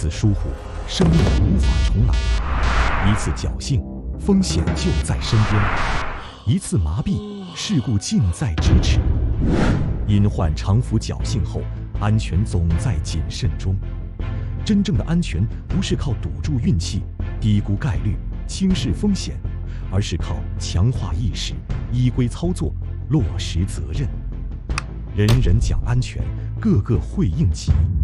次疏忽，生命无法重来；一次侥幸，风险就在身边；一次麻痹，事故近在咫尺。因患常服侥幸后，安全总在谨慎中。真正的安全不是靠赌注运气、低估概率、轻视风险，而是靠强化意识、依规操作、落实责任。人人讲安全，个个会应急。